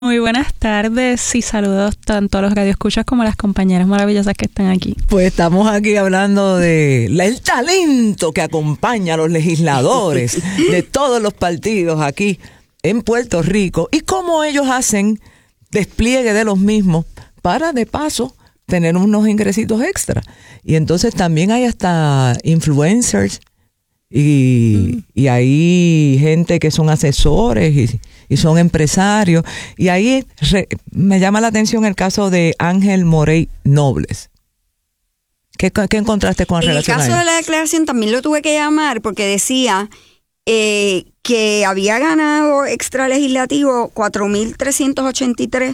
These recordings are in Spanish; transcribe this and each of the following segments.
Muy buenas tardes y saludos tanto a los radioescuchas como a las compañeras maravillosas que están aquí. Pues estamos aquí hablando de el talento que acompaña a los legisladores de todos los partidos aquí en Puerto Rico y cómo ellos hacen despliegue de los mismos para, de paso, tener unos ingresitos extra. Y entonces también hay hasta influencers y hay gente que son asesores y son empresarios. Y ahí me llama la atención el caso de Ángel Morey Nobles. ¿Qué encontraste con relación a él? En el caso de la declaración también lo tuve que llamar porque decía que había ganado extralegislativo 4.383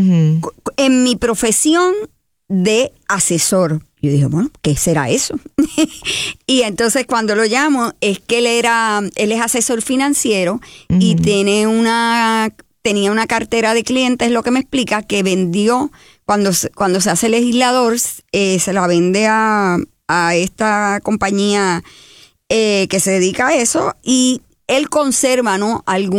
en mi profesión de asesor. Yo dije, bueno, ¿qué será eso? Y entonces cuando lo llamo es que él es asesor financiero y tenía una cartera de clientes, lo que me explica, que vendió, cuando se hace legislador, se la vende a esta compañía que se dedica a eso y él conserva, ¿no?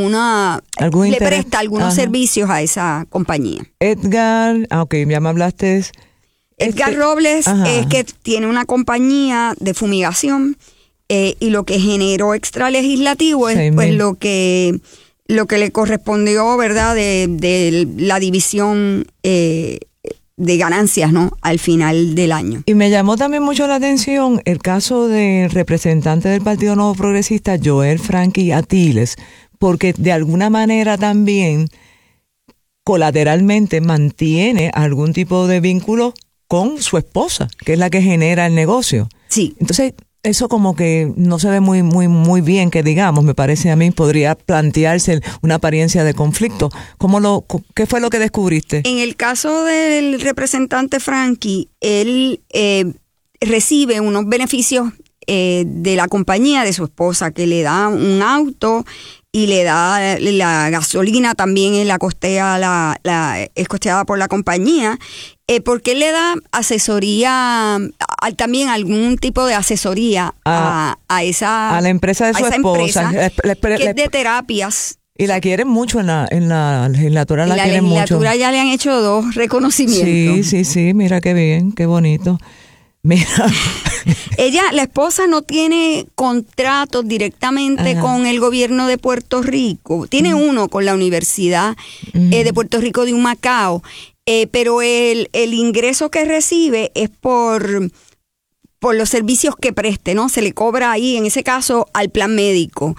Le presta algunos servicios a esa compañía. Edgar, ya me hablaste. Edgar Robles es que tiene una compañía de fumigación y lo que generó extralegislativo es pues lo que le correspondió, ¿verdad? De la división de ganancias, ¿no? Al final del año. Y me llamó también mucho la atención el caso del representante del Partido Nuevo Progresista, Joel Frankie Atiles, porque de alguna manera también colateralmente mantiene algún tipo de vínculo con su esposa, que es la que genera el negocio. Sí. Entonces, eso como que no se ve muy bien, que digamos, me parece a mí, podría plantearse una apariencia de conflicto. ¿Qué fue lo que descubriste? En el caso del representante Frankie, él recibe unos beneficios de la compañía de su esposa, que le da un auto y le da la gasolina también, es costeada por la compañía, porque él le da asesoría, también algún tipo de asesoría a la empresa de su esposa, que es de terapias. Y la quieren mucho en la legislatura, la quieren mucho. En la legislatura ya le han hecho 2 reconocimientos. Sí, mira qué bien, qué bonito. Mira. La esposa no tiene contratos directamente con el gobierno de Puerto Rico. Tiene uno con la Universidad de Puerto Rico de Humacao, pero el ingreso que recibe es por los servicios que preste, ¿no? Se le cobra ahí, en ese caso, al plan médico.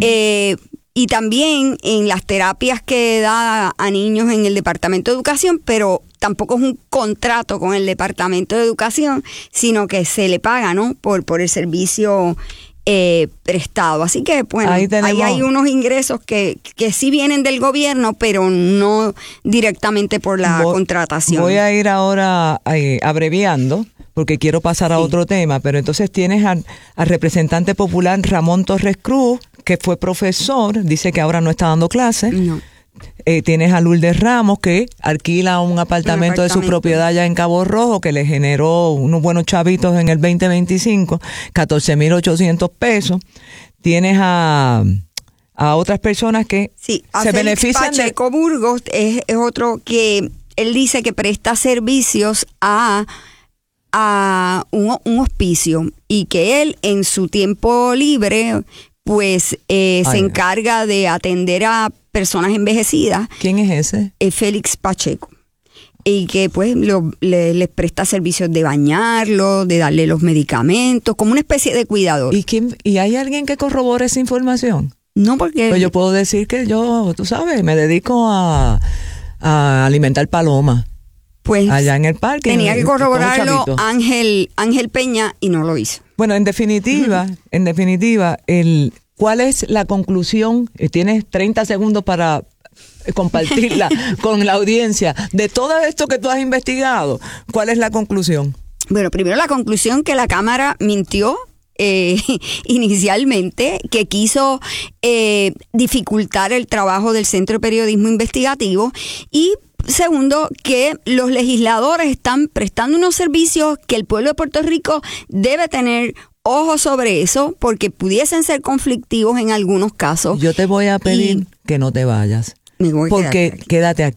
Y también en las terapias que da a niños en el Departamento de Educación, pero tampoco es un contrato con el Departamento de Educación, sino que se le paga, ¿no? Por el servicio prestado. Así que, bueno, ahí hay unos ingresos que sí vienen del gobierno, pero no directamente por la contratación. Voy a ir ahora abreviando, porque quiero pasar a otro tema, pero entonces tienes al representante popular Ramón Torres Cruz, que fue profesor, dice que ahora no está dando clases. No. Tienes a Lourdes Ramos, que alquila un apartamento de su propiedad allá en Cabo Rojo, que le generó unos buenos chavitos en el 2025, 14,800 pesos. Tienes a otras personas que se benefician de... Pacheco Burgos es otro que él dice que presta servicios a un hospicio y que él en su tiempo libre pues se encarga de atender a personas envejecidas. ¿Quién es ese? Félix Pacheco. Y que pues les presta servicios de bañarlo, de darle los medicamentos, como una especie de cuidador. ¿Y hay alguien que corrobore esa información? No, porque... Pues yo puedo decir que yo, tú sabes, me dedico a alimentar palomas. Pues allá en el parque. Tenía que corroborarlo Ángel Peña y no lo hizo. Bueno, en definitiva, ¿cuál es la conclusión? Tienes 30 segundos para compartirla con la audiencia. De todo esto que tú has investigado, ¿cuál es la conclusión? Bueno, primero la conclusión que la Cámara mintió inicialmente, que quiso dificultar el trabajo del Centro de Periodismo Investigativo, y segundo, que los legisladores están prestando unos servicios que el pueblo de Puerto Rico debe tener ojo sobre eso, porque pudiesen ser conflictivos en algunos casos. Yo te voy a pedir que no te vayas. Me voy a porque quedar aquí. quédate aquí.